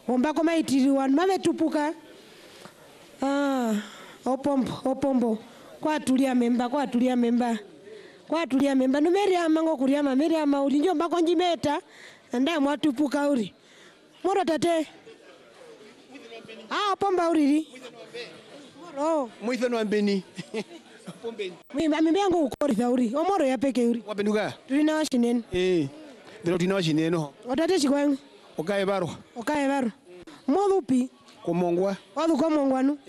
Ombako maitiri wanu mavetupuka. Opombo. Kwa tulia memba. Numeri amango kuriama meri ama uli njo mbako njimeta. Anda mwatupuka uri. Moro tate. Opomba uri. Moro. Muithano wambeni. Mimi yangu ukori thauri. Omoro ya peke uri. Wapenduka? Tulina washineni. Ndilo tina washineni no. Otate chikwangu. Okae baro. Modhupi. Komongwa. Wathu komongwanu.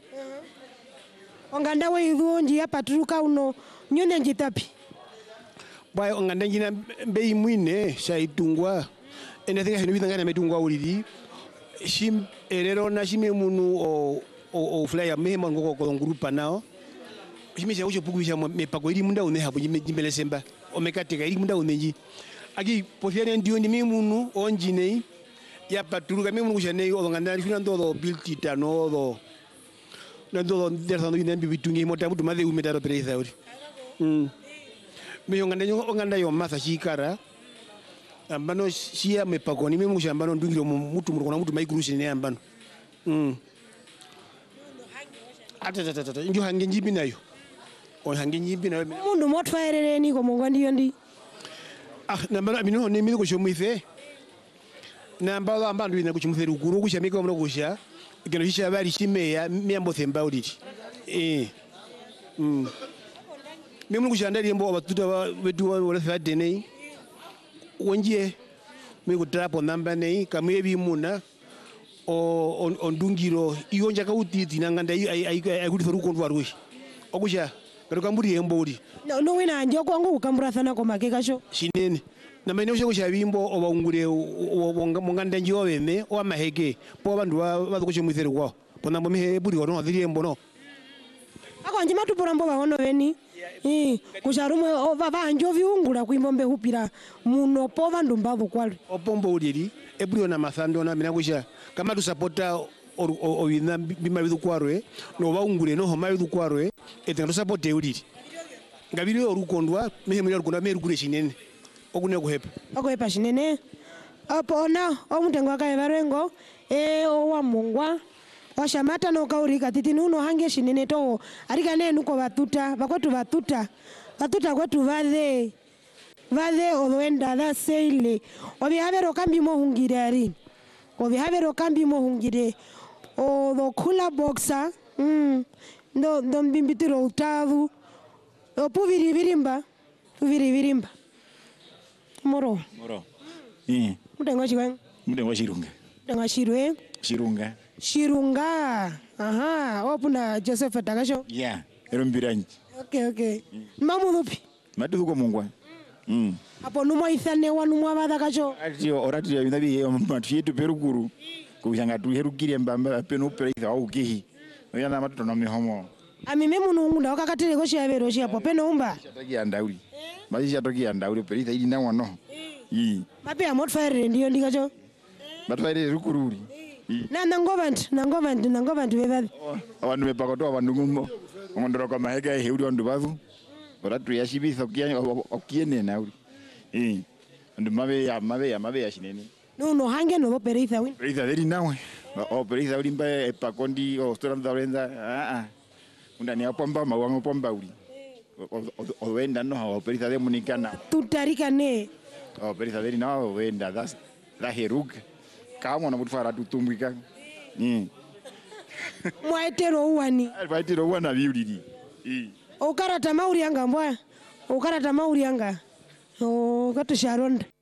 Onganda we idhu nji ya paturuka uno. Nyone njitapi. Bwai onganda njina mbei mwine shaitungwa. Thinga hinu bithanga na metungwa uriri. Shim erero na shime munu o flyer mehema ngoko ko grupa nao. Shimisha ucho puguisha mepako iri munda une hapo jimbele semba. Omekateka iri munda unenji. Aki pofiane ndio ni munu onjinei. Ya paturuka memu kushane onganda fina ndo build itano do. Ndo dersando ine bibitungi mota mutu mathe umetaro pereza uri. Me onganda yo masa shikara. Ambano shia mepako ni memu kushambano ndungiro mutu murukona mutu maikurushi ne ambano. Atata njo hange njibi nayo. Hange njibi nayo. Mundu motfaerere ni ko mongwandi yondi. Nambano amino ne mimi ko shomuife. Nambalo ambandu ina kuchumutheru kuru kushamika omro kusha. Ikeno hisha bali shimeya miambo themba uliti. Mimi kushandali mbo abatuta wetu wala fade nei. Wonjie mimi kutrapo namba nei kamwebi muna ondungiro iyonja kautiti nanganda ai kutithoru kondwa ruhi. Okusha karuka mburi embo uli. No wina njo kwangu ukambura sana kwa makeka sho. Shinene. Na maeneo shako shabimbo obaungure monganda njiwa weme o maheke po bandu badukoche muithero kwao pona mbo mihe buri ono athiri embo no ako njima tupura mbo bahono weni kusharume baba njo viungura kuimbombe hupira muno po bandu mbabo kwali opombo uliri eburi ona mathando na mina kusha kama tu supporta o wina bima bidu kwarwe no baungure no homa bidu kwarwe etendo supporte uliri ngabiri orukondwa mihe muri orukondwa meru kure shinene okune kuhepa shinene apona omutengo akaevarengo owa mungwa washamata no kaurika titi nuno hange shinene to arika nenu ko batuta kwetu vade oenda da seile obihavero kambi mo hungire o do kula boxa ndo mbimbitiro utavu opuviri virimba Moro. Mutengo chikwangu. Mutengo Shirunga. Mutengo Shirwe. Shirunga. Aha. Opuna Joseph Takasho. Yeah. Erombiranji. Okay. Mamu dhupi. Matu dhuko mungwa. Apo numo ithane wanu mwabadha kasho. Orati ya minabi matu yetu perukuru. Kushanga tu herukiri mbamba peno pereitha au kihi. Oyana matu tonomi homo. Amime munungunda wakakatire koshi ya veroshi hapo peno umba. Shataki andauli. Maji shatoki andauli pereitha ili na wano. Mapi ya motfire ndiyo ndikacho. Motfire rukururi. Na ngovantu bebadi. Abantu bepakotoa abantu ngumo. Ngondoro kwa mahega heuri wandu bavu. Oratu ya shibitha okiene na uri. Andu mabe ya shinene. No hange no pereitha win. Pereitha deri nawe. Pereitha uri mba pakondi storanda orenza. Undani apomba mawango pomba uri. Oenda no pereitha de munikana. Tutarika ne. Pereitha deri nawe oenda da herug. Kama na mutfara tutumwika. Mwaitero uwani. Mwaitero uwana biuriri. Ukarata mauri anga mbwa. Ukarata mauri anga. Kato sharonda.